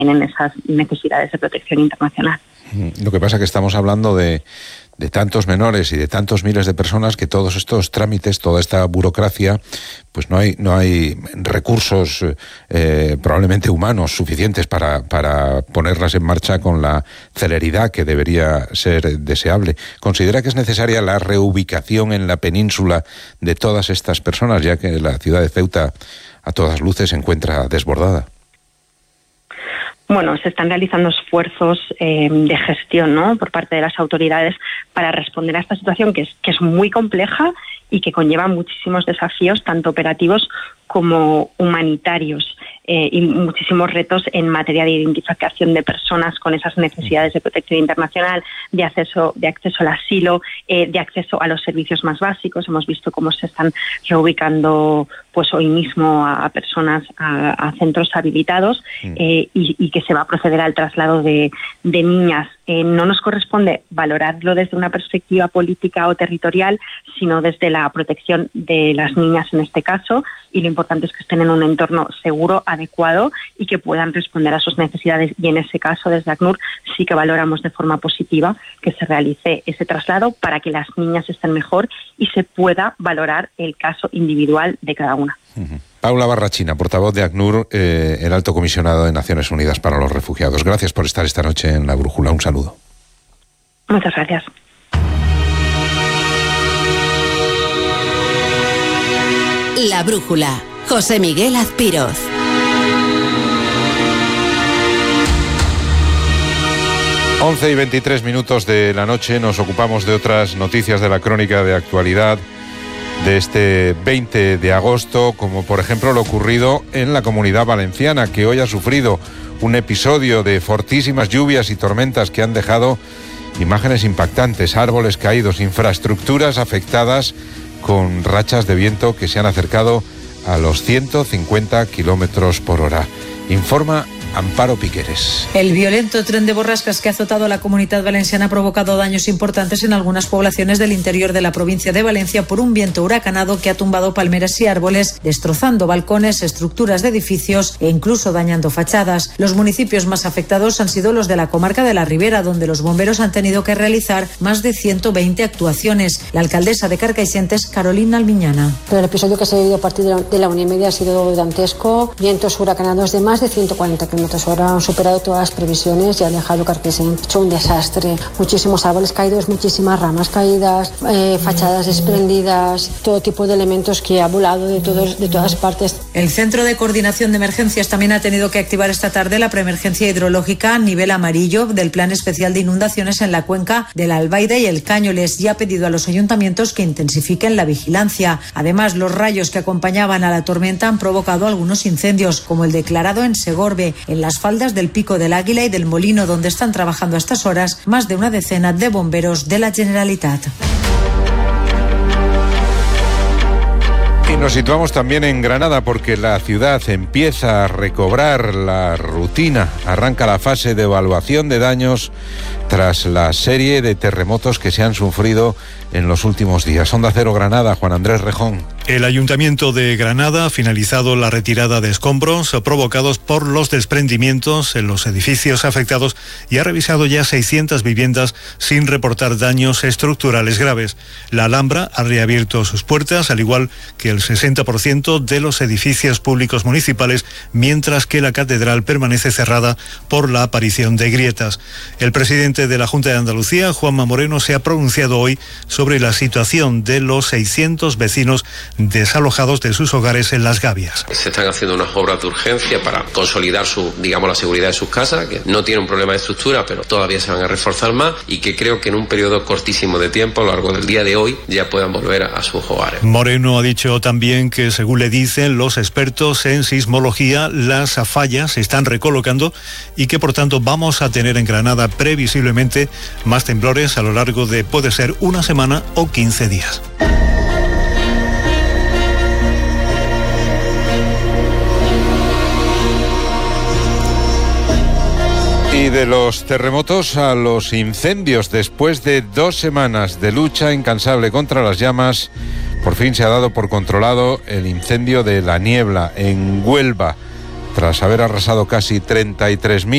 tienen esas necesidades de protección internacional. Lo que pasa es que estamos hablando de tantos menores y de tantos miles de personas que todos estos trámites, toda esta burocracia, pues no hay recursos probablemente humanos suficientes para ponerlas en marcha con la celeridad que debería ser deseable. ¿Considera que es necesaria la reubicación en la península de todas estas personas, ya que la ciudad de Ceuta a todas luces se encuentra desbordada? Bueno, se están realizando esfuerzos de gestión, ¿no?, por parte de las autoridades para responder a esta situación que es muy compleja y que conlleva muchísimos desafíos, tanto operativos como humanitarios, y muchísimos retos en materia de identificación de personas con esas necesidades de protección internacional, de acceso al asilo, de acceso a los servicios más básicos. Hemos visto cómo se están reubicando pues hoy mismo a personas a centros habilitados, y que se va a proceder al traslado de niñas. No nos corresponde valorarlo desde una perspectiva política o territorial, sino desde la protección de las niñas en este caso, y lo importante es que estén en un entorno seguro, adecuado, y que puedan responder a sus necesidades. Y en ese caso, desde ACNUR, sí que valoramos de forma positiva que se realice ese traslado para que las niñas estén mejor y se pueda valorar el caso individual de cada una. Paula Barrachina, portavoz de ACNUR, el Alto Comisionado de Naciones Unidas para los Refugiados. Gracias por estar esta noche en La Brújula. Un saludo. Muchas gracias. La Brújula, José Miguel Azpiroz. Once y 23 minutos de la noche. Nos ocupamos de otras noticias de la crónica de actualidad de este 20 de agosto, como por ejemplo lo ocurrido en la Comunidad Valenciana, que hoy ha sufrido un episodio de fortísimas lluvias y tormentas que han dejado imágenes impactantes, árboles caídos, infraestructuras afectadas, con rachas de viento que se han acercado a los 150 kilómetros por hora. Informa Amparo Piqueres. El violento tren de borrascas que ha azotado a la Comunidad Valenciana ha provocado daños importantes en algunas poblaciones del interior de la provincia de Valencia por un viento huracanado que ha tumbado palmeras y árboles, destrozando balcones, estructuras de edificios e incluso dañando fachadas. Los municipios más afectados han sido los de la comarca de la Ribera, donde los bomberos han tenido que realizar más de 120 actuaciones. La alcaldesa de Carcaixent, Carolina Almiñana. El episodio que se ha vivido a partir de la 1:30 ha sido dantesco. Vientos huracanados de más de 140 km/h han superado todas las previsiones y han dejado Carcaixent hecho un desastre. Muchísimos árboles caídos, muchísimas ramas caídas, fachadas desprendidas, todo tipo de elementos que ha volado de todas partes. El Centro de Coordinación de Emergencias también ha tenido que activar esta tarde la preemergencia hidrológica a nivel amarillo del Plan Especial de Inundaciones en la cuenca del Albaide y el Cañoles, y ha pedido a los ayuntamientos que intensifiquen la vigilancia. Además, los rayos que acompañaban a la tormenta han provocado algunos incendios, como el declarado en Segorbe, en las faldas del Pico del Águila y del Molino, donde están trabajando a estas horas más de una decena de bomberos de la Generalitat. Y nos situamos también en Granada, porque la ciudad empieza a recobrar la rutina. Arranca la fase de evaluación de daños tras la serie de terremotos que se han sufrido en los últimos días. Onda Cero Granada, Juan Andrés Rejón. El Ayuntamiento de Granada ha finalizado la retirada de escombros provocados por los desprendimientos en los edificios afectados y ha revisado ya 600 viviendas sin reportar daños estructurales graves. La Alhambra ha reabierto sus puertas, al igual que el 60% de los edificios públicos municipales, mientras que la catedral permanece cerrada por la aparición de grietas. El presidente de la Junta de Andalucía, Juanma Moreno, se ha pronunciado hoy sobre la situación de los 600 vecinos desalojados de sus hogares en Las Gavias. Se están haciendo unas obras de urgencia para consolidar la seguridad de sus casas, que no tiene un problema de estructura, pero todavía se van a reforzar más, y que creo que en un periodo cortísimo de tiempo, a lo largo del día de hoy, ya puedan volver a sus hogares. Moreno ha dicho también que, según le dicen los expertos en sismología, las fallas se están recolocando y que por tanto vamos a tener en Granada previsiblemente más temblores a lo largo de, puede ser, una semana o 15 días. Y de los terremotos a los incendios, después de 2 semanas de lucha incansable contra las llamas, por fin se ha dado por controlado el incendio de La Niebla en Huelva, tras haber arrasado casi 33.000